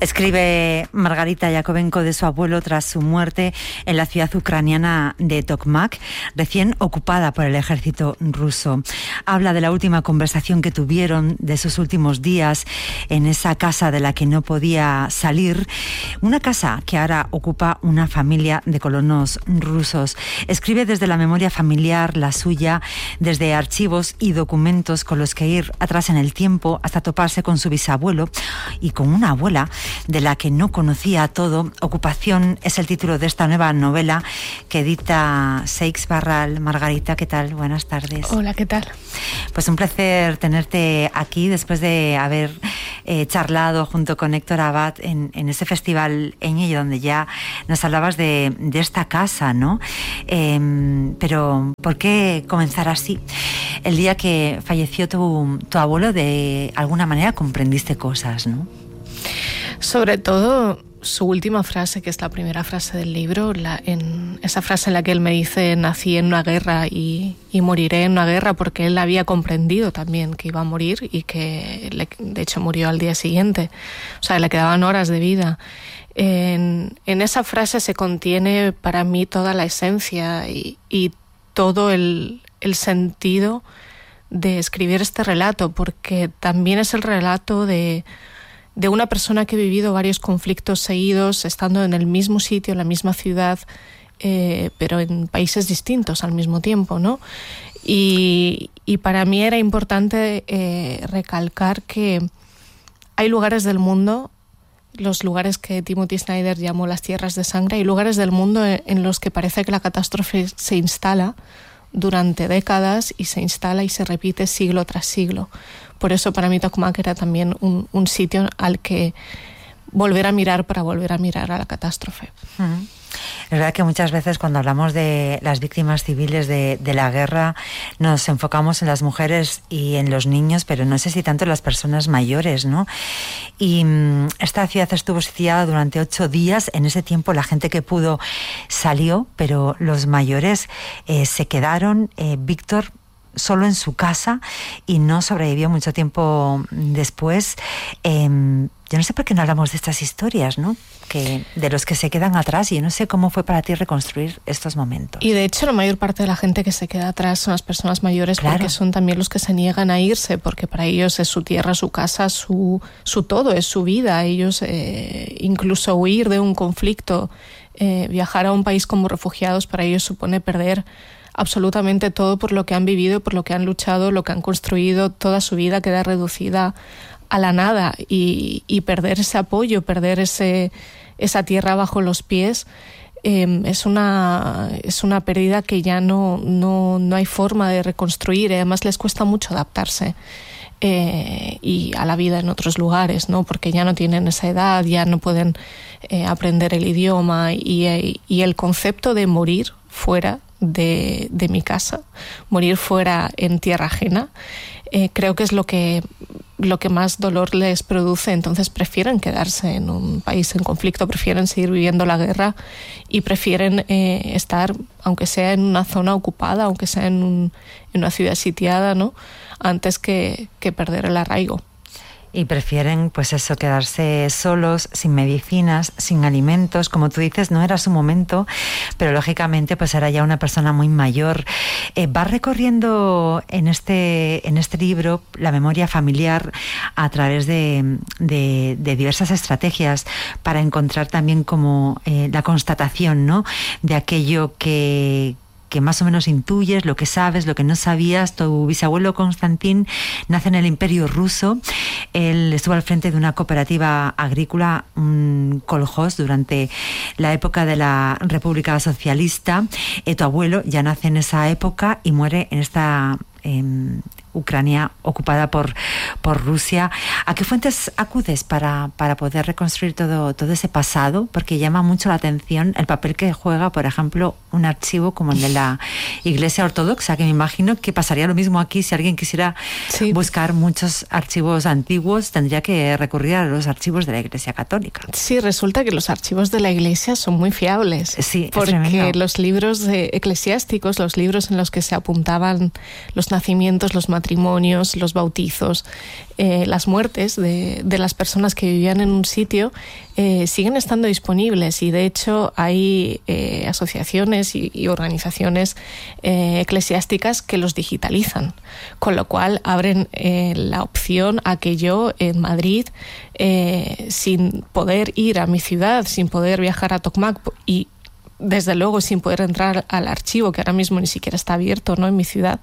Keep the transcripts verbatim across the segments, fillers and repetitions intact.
Escribe Margarita Yakovenko de su abuelo tras su muerte en la ciudad ucraniana de Tokmak, recién ocupada por el ejército ruso. Habla de la última conversación que tuvieron, de sus últimos días en esa casa de la que no podía salir, una casa que ahora ocupa una familia de colonos rusos. Escribe desde la memoria familiar, la suya, desde archivos y documentos con los que ir atrás en el tiempo hasta toparse con su bisabuelo y con una abuela de la que no conocía todo. Ocupación es el título de esta nueva novela que edita Seix Barral. Margarita, ¿qué tal? Buenas tardes. Hola, ¿qué tal? Pues un placer tenerte aquí después de haber eh, charlado junto con Héctor Abad en, en ese festival Eñe, donde ya nos hablabas de, de esta casa, ¿no? Eh, pero ¿por qué comenzar así? El día que falleció tu, tu abuelo, de alguna manera comprendiste cosas, ¿no? Sobre todo su última frase, que es la primera frase del libro, la, en esa frase en la que él me dice: nací en una guerra y, y moriré en una guerra, porque él había comprendido también que iba a morir y que le, de hecho murió al día siguiente, o sea, le quedaban horas de vida. En, en esa frase se contiene para mí toda la esencia y, y todo el, el sentido de escribir este relato, porque también es el relato de de una persona que ha vivido varios conflictos seguidos, estando en el mismo sitio, en la misma ciudad, eh, pero en países distintos al mismo tiempo, ¿no? Y, y para mí era importante eh, recalcar que hay lugares del mundo, los lugares que Timothy Snyder llamó las tierras de sangre, hay lugares del mundo en, en los que parece que la catástrofe se instala durante décadas y se instala y se repite siglo tras siglo. Por eso para mí Tokmak era también un, un sitio al que volver a mirar para volver a mirar a la catástrofe. Uh-huh. Es verdad que muchas veces cuando hablamos de las víctimas civiles de, de la guerra nos enfocamos en las mujeres y en los niños, pero no sé si tanto en las personas mayores, ¿no? Y mmm, esta ciudad estuvo sitiada durante ocho días. En ese tiempo la gente que pudo salió, pero los mayores eh, se quedaron. Eh, Víctor solo en su casa y no sobrevivió mucho tiempo después. Eh, yo no sé por qué no hablamos de estas historias, ¿no? Que de los que se quedan atrás, y yo no sé cómo fue para ti reconstruir estos momentos. Y de hecho la mayor parte de la gente que se queda atrás son las personas mayores, claro, porque son también los que se niegan a irse, porque para ellos es su tierra, su casa, su, su todo, es su vida. Ellos eh, incluso huir de un conflicto, eh, viajar a un país como refugiados, para ellos supone perder absolutamente todo por lo que han vivido, por lo que han luchado, lo que han construido. Toda su vida queda reducida a la nada, y, y perder ese apoyo, perder ese, esa tierra bajo los pies, eh, es una, es una pérdida que ya no, no, no hay forma de reconstruir. Además les cuesta mucho adaptarse eh, y a la vida en otros lugares, ¿no? Porque ya no tienen esa edad, ya no pueden eh, aprender el idioma, y, y el concepto de morir fuera De, de mi casa, morir fuera en tierra ajena, eh, creo que es lo que, lo que más dolor les produce. Entonces prefieren quedarse en un país en conflicto, prefieren seguir viviendo la guerra y prefieren eh, estar, aunque sea en una zona ocupada, aunque sea en, un, en una ciudad sitiada, ¿no? Antes que, que perder el arraigo. Y prefieren, pues eso, quedarse solos, sin medicinas, sin alimentos. Como tú dices, no era su momento, pero lógicamente pues era ya una persona muy mayor. Eh, vas recorriendo en este, en este libro la memoria familiar a través de, de, de diversas estrategias para encontrar también como eh, la constatación, ¿no?, de aquello que... que más o menos intuyes, lo que sabes, lo que no sabías. Tu bisabuelo Konstantin nace en el Imperio Ruso. Él estuvo al frente de una cooperativa agrícola, un kolhos, durante la época de la República Socialista. Eh, tu abuelo ya nace en esa época y muere en esta eh, Ucrania ocupada por, por Rusia. ¿A qué fuentes acudes para, para poder reconstruir todo, todo ese pasado? Porque llama mucho la atención el papel que juega, por ejemplo, un archivo como el de la Iglesia Ortodoxa, que me imagino que pasaría lo mismo aquí. Si alguien quisiera sí. buscar muchos archivos antiguos, tendría que recurrir a los archivos de la Iglesia Católica. Sí, resulta que los archivos de la Iglesia son muy fiables. Sí, porque los libros de eclesiásticos, los libros en los que se apuntaban los nacimientos, los matrimonios, matrimonios, los bautizos, eh, las muertes de, de las personas que vivían en un sitio eh, siguen estando disponibles, y de hecho hay eh, asociaciones y, y organizaciones eh, eclesiásticas que los digitalizan, con lo cual abren eh, la opción a que yo en Madrid, eh, sin poder ir a mi ciudad, sin poder viajar a Tokmak y desde luego sin poder entrar al archivo, que ahora mismo ni siquiera está abierto, ¿no?, en mi ciudad,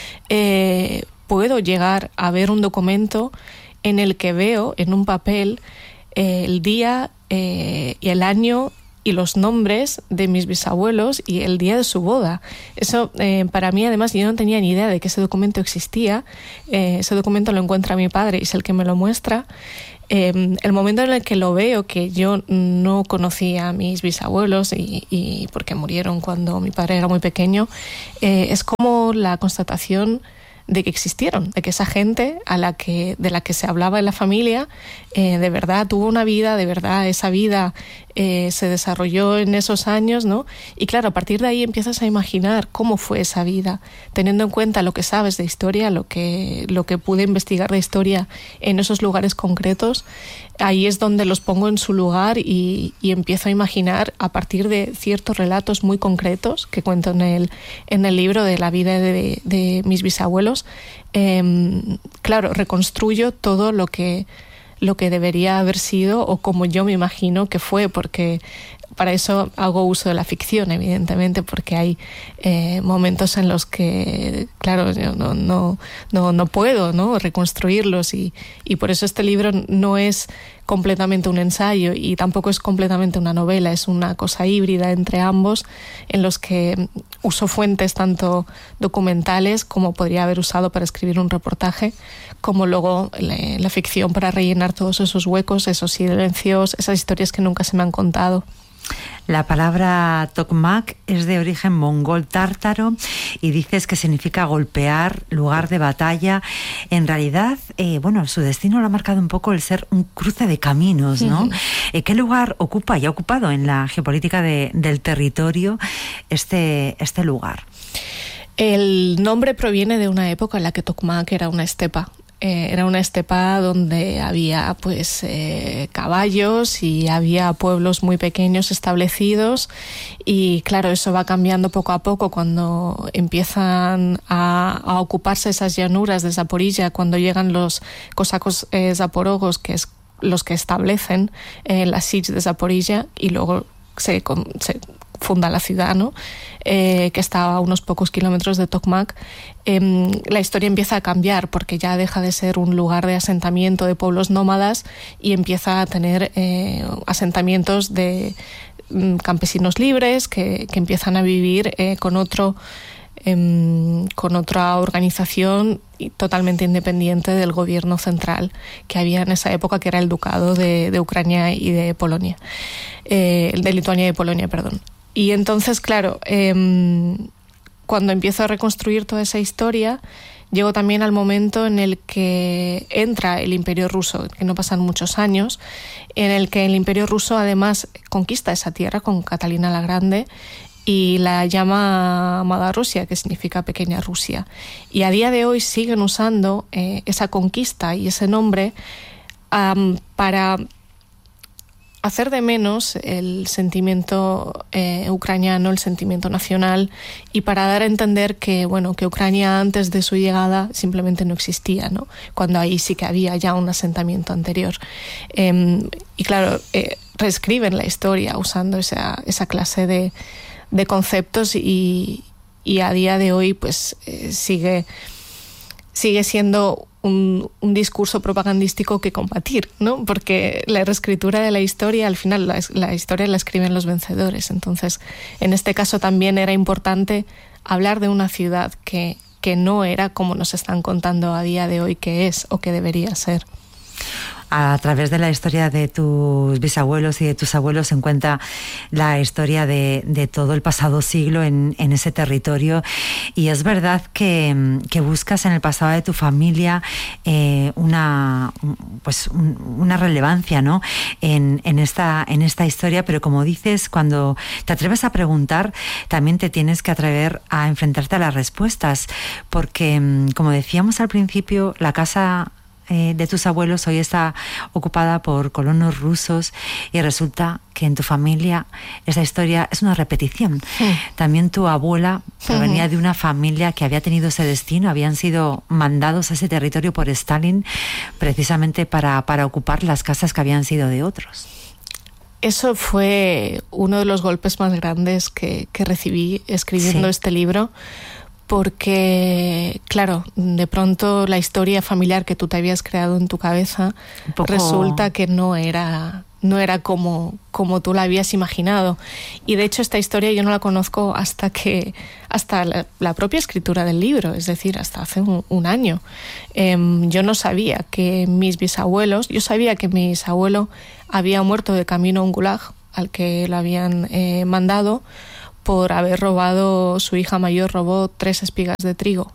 eh, puedo llegar a ver un documento en el que veo en un papel eh, el día eh, y el año y los nombres de mis bisabuelos y el día de su boda. Eso eh, para mí, además, yo no tenía ni idea de que ese documento existía. Eh, ese documento lo encuentra mi padre y es el que me lo muestra. Eh, el momento en el que lo veo, que yo no conocía a mis bisabuelos y, y porque murieron cuando mi padre era muy pequeño, eh, es como la constatación de que existieron, de que esa gente a la que, de la que se hablaba en la familia eh, de verdad tuvo una vida, de verdad esa vida eh, se desarrolló en esos años, ¿no? Y claro, a partir de ahí empiezas a imaginar cómo fue esa vida, teniendo en cuenta lo que sabes de historia, lo que, lo que pude investigar de historia en esos lugares concretos. Ahí es donde los pongo en su lugar y, y empiezo a imaginar a partir de ciertos relatos muy concretos que cuento en el, en el libro de la vida de, de mis bisabuelos. Eh, claro, reconstruyo todo lo que, lo que debería haber sido o como yo me imagino que fue, porque para eso hago uso de la ficción, evidentemente, porque hay eh, momentos en los que, claro, yo no, no, no, no puedo, ¿no?, reconstruirlos, y, y por eso este libro no es completamente un ensayo y tampoco es completamente una novela, es una cosa híbrida entre ambos, en los que uso fuentes tanto documentales como podría haber usado para escribir un reportaje, como luego la, la ficción para rellenar todos esos huecos, esos silencios, esas historias que nunca se me han contado. La palabra Tokmak es de origen mongol tártaro y dices que significa golpear, lugar de batalla. En realidad, eh, bueno, su destino lo ha marcado un poco el ser un cruce de caminos, ¿no? Uh-huh. ¿Qué lugar ocupa y ha ocupado en la geopolítica de, del territorio este, este lugar? El nombre proviene de una época en la que Tokmak era una estepa. Eh, era una estepa donde había pues eh, caballos y había pueblos muy pequeños establecidos, y claro, eso va cambiando poco a poco cuando empiezan a, a ocuparse esas llanuras de Zaporilla, cuando llegan los cosacos eh, zaporogos, que es los que establecen eh, la Sich de Zaporilla, y luego se, se funda la ciudad, ¿no? Eh, que está a unos pocos kilómetros de Tokmak. Eh, la historia empieza a cambiar porque ya deja de ser un lugar de asentamiento de pueblos nómadas y empieza a tener eh, asentamientos de um, campesinos libres que, que empiezan a vivir eh, con otro eh, con otra organización totalmente independiente del gobierno central que había en esa época, que era el Ducado de, de Ucrania y de Polonia, eh, de Lituania y Polonia, perdón. Y entonces, claro, eh, cuando empiezo a reconstruir toda esa historia, llego también al momento en el que entra el Imperio Ruso, que no pasan muchos años, en el que el Imperio Ruso además conquista esa tierra con Catalina la Grande y la llama Mala Rusia, que significa pequeña Rusia. Y a día de hoy siguen usando eh, esa conquista y ese nombre um, para hacer de menos el sentimiento eh, ucraniano, el sentimiento nacional, y para dar a entender que, bueno, que Ucrania antes de su llegada simplemente no existía, ¿no? Cuando ahí sí que había ya un asentamiento anterior. Eh, y claro, eh, reescriben la historia usando esa, esa clase de, de conceptos y, y a día de hoy pues eh, sigue, sigue siendo Un, un discurso propagandístico que combatir, ¿no? Porque la reescritura de la historia, al final la, la historia la escriben los vencedores. Entonces, en este caso también era importante hablar de una ciudad que, que no era como nos están contando a día de hoy que es o que debería ser. A través de la historia de tus bisabuelos y de tus abuelos se encuentra la historia de, de todo el pasado siglo en, en ese territorio, y es verdad que, que buscas en el pasado de tu familia eh, una, pues un, una relevancia, ¿no? en, en, esta, en esta historia, pero como dices, cuando te atreves a preguntar también te tienes que atrever a enfrentarte a las respuestas, porque como decíamos al principio, la casa Eh, de tus abuelos hoy está ocupada por colonos rusos, y resulta que en tu familia esa historia es una repetición. Sí. También tu abuela provenía sí. de una familia que había tenido ese destino, habían sido mandados a ese territorio por Stalin precisamente para, para ocupar las casas que habían sido de otros. Eso fue uno de los golpes más grandes que, que recibí escribiendo sí. este libro. Porque, claro, de pronto la historia familiar que tú te habías creado en tu cabeza poco... resulta que no era, no era como, como tú la habías imaginado. Y de hecho esta historia yo no la conozco hasta que hasta la, la propia escritura del libro, es decir, hasta hace un, un año. Eh, yo no sabía que mis bisabuelos, yo sabía que mi bisabuelo había muerto de camino a un gulag al que lo habían eh, mandado por haber robado, su hija mayor robó tres espigas de trigo.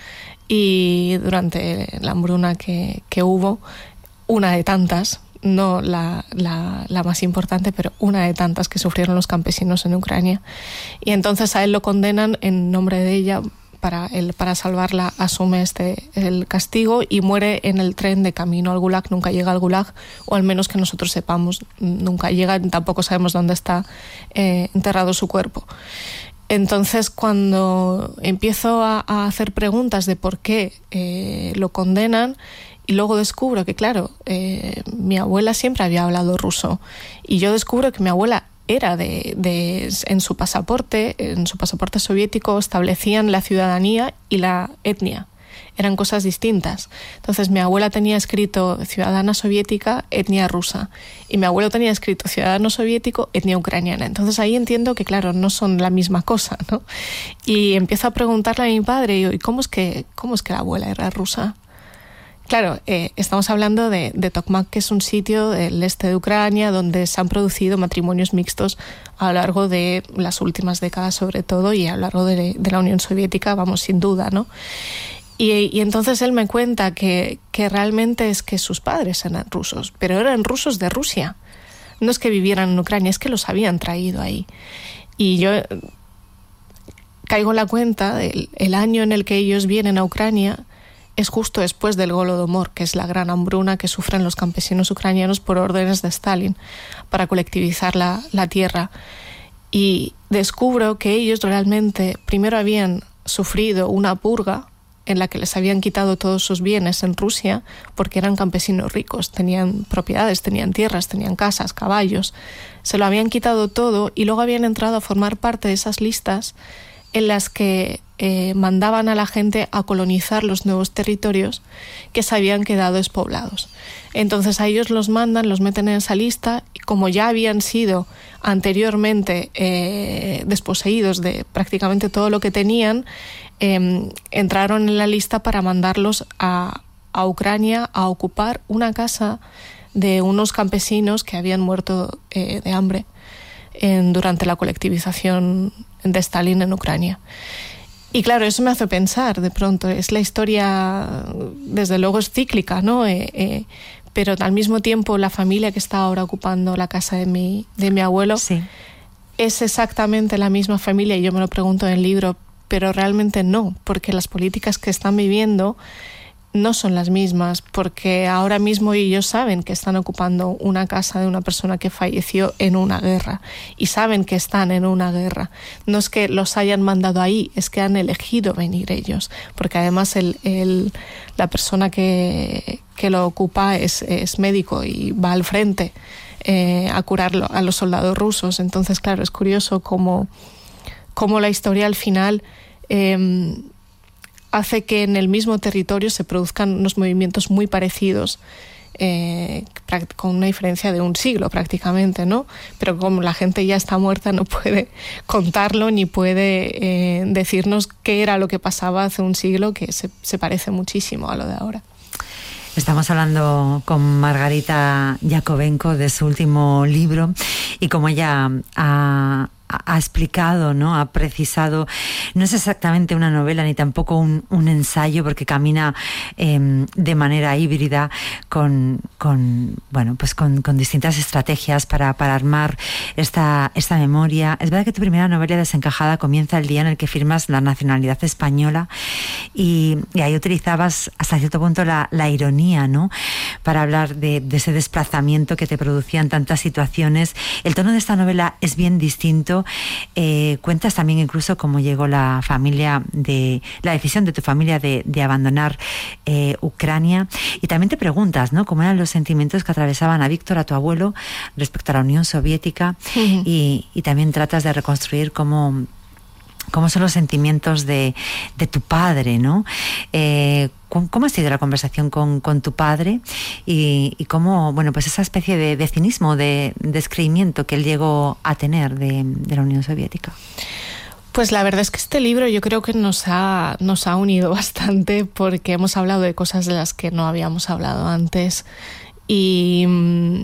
Y durante la hambruna que, que hubo, una de tantas, no la, la, la más importante, pero una de tantas que sufrieron los campesinos en Ucrania. Y entonces a él lo condenan en nombre de ella. Para, él, para salvarla asume este, el castigo y muere en el tren de camino al Gulag. Nunca llega al Gulag, o al menos que nosotros sepamos, nunca llega, tampoco sabemos dónde está eh, enterrado su cuerpo. Entonces, cuando empiezo a, a hacer preguntas de por qué eh, lo condenan, y luego descubro que, claro, eh, mi abuela siempre había hablado ruso, y yo descubro que mi abuela era de, de en su pasaporte, en su pasaporte soviético establecían la ciudadanía y la etnia. Eran cosas distintas. Entonces mi abuela tenía escrito ciudadana soviética, etnia rusa, y mi abuelo tenía escrito ciudadano soviético, etnia ucraniana. Entonces ahí entiendo que, claro, no son la misma cosa, ¿no? Y empiezo a preguntarle a mi padre, y digo, ¿y cómo es que, cómo es que la abuela era rusa? Claro, eh, estamos hablando de, de Tokmak, que es un sitio del este de Ucrania donde se han producido matrimonios mixtos a lo largo de las últimas décadas, sobre todo, y a lo largo de, de la Unión Soviética, vamos, sin duda, ¿no? Y, y entonces él me cuenta que, que realmente es que sus padres eran rusos, pero eran rusos de Rusia. No es que vivieran en Ucrania, es que los habían traído ahí. Y yo caigo en la cuenta del el año en el que ellos vienen a Ucrania. Es justo después del Golodomor, que es la gran hambruna que sufren los campesinos ucranianos por órdenes de Stalin para colectivizar la, la tierra. Y descubro que ellos realmente primero habían sufrido una purga en la que les habían quitado todos sus bienes en Rusia porque eran campesinos ricos, tenían propiedades, tenían tierras, tenían casas, caballos. Se lo habían quitado todo y luego habían entrado a formar parte de esas listas en las que eh, mandaban a la gente a colonizar los nuevos territorios que se habían quedado despoblados. Entonces a ellos los mandan, los meten en esa lista, y como ya habían sido anteriormente eh, desposeídos de prácticamente todo lo que tenían, eh, entraron en la lista para mandarlos a, a Ucrania a ocupar una casa de unos campesinos que habían muerto eh, de hambre en, durante la colectivización de Stalin en Ucrania. Y claro, eso me hace pensar, de pronto, es la historia, desde luego es cíclica, ¿no? Eh, eh, pero al mismo tiempo la familia que está ahora ocupando la casa de mi, de mi abuelo sí. es exactamente la misma familia, y yo me lo pregunto en el libro, pero realmente no, porque las políticas que están viviendo no son las mismas, porque ahora mismo ellos saben que están ocupando una casa de una persona que falleció en una guerra, y saben que están en una guerra. No es que los hayan mandado ahí, es que han elegido venir ellos, porque además el, el, la persona que, que lo ocupa es, es médico y va al frente eh, a curarlo a los soldados rusos. Entonces, claro, es curioso cómo, cómo la historia al final eh, hace que en el mismo territorio se produzcan unos movimientos muy parecidos, eh, con una diferencia de un siglo prácticamente, ¿no? Pero como la gente ya está muerta, no puede contarlo ni puede eh, decirnos qué era lo que pasaba hace un siglo, que se, se parece muchísimo a lo de ahora. Estamos hablando con Margarita Yakovenko de su último libro y como ella ha, ha explicado, ¿no? Ha precisado, no es exactamente una novela ni tampoco un, un ensayo porque camina eh, de manera híbrida con, con bueno, pues con, con distintas estrategias para, para armar esta, esta memoria. Es verdad que tu primera novela, Desencajada, comienza el día en el que firmas la nacionalidad española y, y ahí utilizabas hasta cierto punto la, la ironía, ¿no? Para hablar de, de ese desplazamiento que te producían tantas situaciones. El tono de esta novela es bien distinto. Eh, cuentas también incluso cómo llegó la familia de la decisión de tu familia de, de abandonar eh, Ucrania, y también te preguntas, ¿no? Cómo eran los sentimientos que atravesaban a Víctor, a tu abuelo, respecto a la Unión Soviética. Uh-huh. y, y también tratas de reconstruir cómo cómo son los sentimientos de, de tu padre, ¿no? Eh, ¿Cómo ha sido la conversación con, con tu padre? Y, y cómo, bueno, pues esa especie de, de cinismo, de descreimiento que él llegó a tener de, de la Unión Soviética. Pues la verdad es que este libro yo creo que nos ha, nos ha unido bastante porque hemos hablado de cosas de las que no habíamos hablado antes y mmm,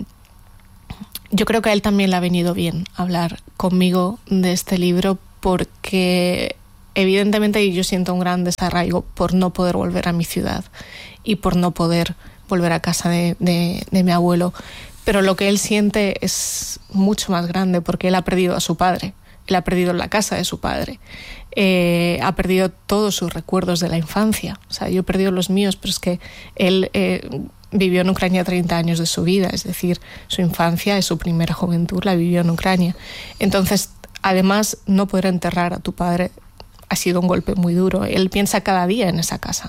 yo creo que a él también le ha venido bien hablar conmigo de este libro porque evidentemente yo siento un gran desarraigo por no poder volver a mi ciudad y por no poder volver a casa de, de, de mi abuelo. Pero lo que él siente es mucho más grande porque él ha perdido a su padre, él ha perdido la casa de su padre, eh, ha perdido todos sus recuerdos de la infancia. O sea, yo he perdido los míos, pero es que él eh, vivió en Ucrania treinta años de su vida, es decir, su infancia y su primera juventud la vivió en Ucrania. Entonces, además, no poder enterrar a tu padre ha sido un golpe muy duro. Él piensa cada día en esa casa.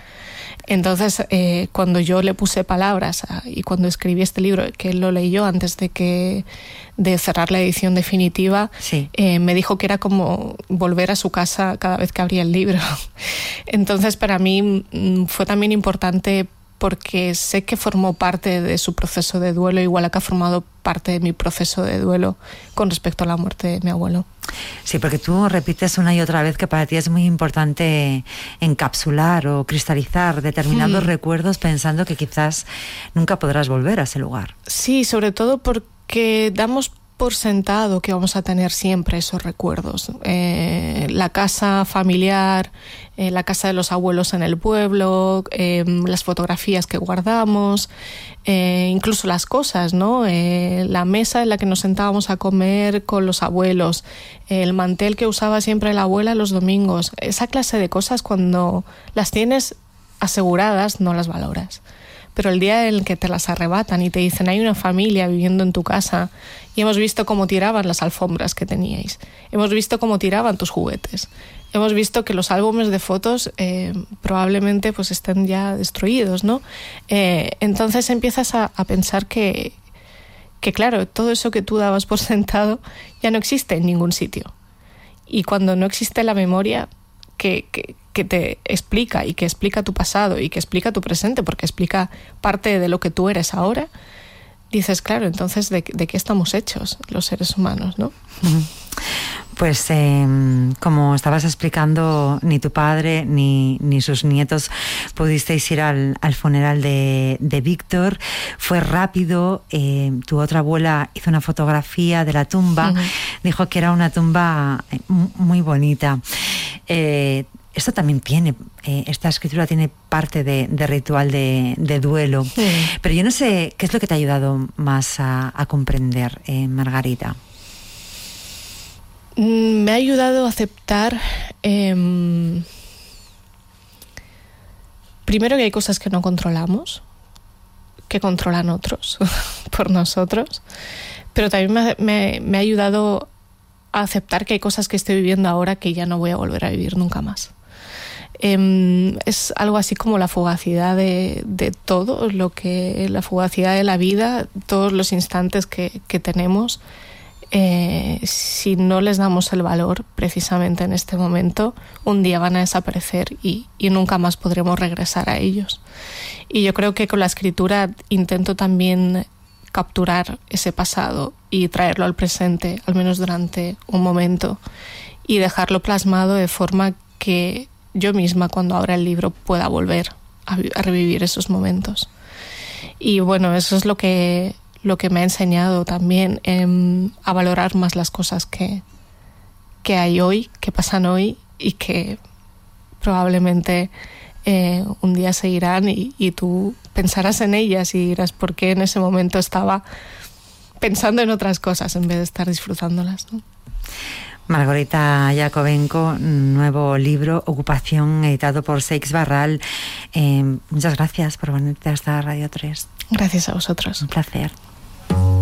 Entonces, eh, cuando yo le puse palabras a, y cuando escribí este libro, que él lo leyó antes de que de cerrar la edición definitiva, sí. eh, me dijo que era como volver a su casa cada vez que abría el libro. Entonces, para mí fue también importante porque sé que formó parte de su proceso de duelo, igual que ha formado parte de mi proceso de duelo con respecto a la muerte de mi abuelo. Sí, porque tú repites una y otra vez que para ti es muy importante encapsular o cristalizar determinados mm. recuerdos pensando que quizás nunca podrás volver a ese lugar. Sí, sobre todo porque damos por sentado que vamos a tener siempre esos recuerdos. Eh, la casa familiar, eh, la casa de los abuelos en el pueblo, eh, las fotografías que guardamos, eh, incluso las cosas, ¿no? Eh, la mesa en la que nos sentábamos a comer con los abuelos, el mantel que usaba siempre la abuela los domingos. Esa clase de cosas, cuando las tienes aseguradas, no las valoras. Pero el día en el que te las arrebatan y te dicen hay una familia viviendo en tu casa y hemos visto cómo tiraban las alfombras que teníais, hemos visto cómo tiraban tus juguetes, hemos visto que los álbumes de fotos eh, probablemente pues estén ya destruidos, ¿no? Eh, entonces empiezas a, a pensar que, que claro, todo eso que tú dabas por sentado ya no existe en ningún sitio. Y cuando no existe la memoria que... que que te explica y que explica tu pasado y que explica tu presente, porque explica parte de lo que tú eres ahora, dices, claro, entonces, ¿de, de qué estamos hechos los seres humanos, no? Pues eh, como estabas explicando, ni tu padre ni, ni sus nietos pudisteis ir al, al funeral de, de Víctor. Fue rápido, eh, tu otra abuela hizo una fotografía de la tumba, uh-huh. dijo que era una tumba muy bonita. Eh, Esto también tiene, eh, esta escritura tiene parte de, de ritual de, de duelo. Sí. Pero yo no sé qué es lo que te ha ayudado más a, a comprender, eh, Margarita. Me ha ayudado a aceptar, eh, primero que hay cosas que no controlamos, que controlan otros por nosotros, pero también me, me, me ha ayudado a aceptar que hay cosas que estoy viviendo ahora que ya no voy a volver a vivir nunca más. Eh, es algo así como la fugacidad de, de todo, lo que, la fugacidad de la vida, todos los instantes que, que tenemos, eh, si no les damos el valor precisamente en este momento, un día van a desaparecer y, y nunca más podremos regresar a ellos. Y yo creo que con la escritura intento también capturar ese pasado y traerlo al presente, al menos durante un momento, y dejarlo plasmado de forma que yo misma, cuando abra el libro, pueda volver a, a revivir esos momentos. Y bueno, eso es lo que, lo que me ha enseñado también eh, a valorar más las cosas que, que hay hoy, que pasan hoy y que probablemente eh, un día se irán y, y tú pensarás en ellas y dirás por qué en ese momento estaba pensando en otras cosas en vez de estar disfrutándolas, ¿no? Margarita Yakovenko, nuevo libro, Ocupación, editado por Seix Barral. Eh, muchas gracias por venirte hasta Radio tres. Gracias a vosotros. Un placer.